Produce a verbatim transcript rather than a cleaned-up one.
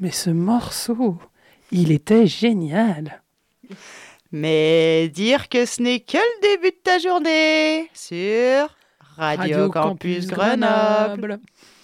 Mais ce morceau, il était génial. Mais dire que ce n'est que le début de ta journée sur Radio, Radio Campus, Campus Grenoble. Grenoble.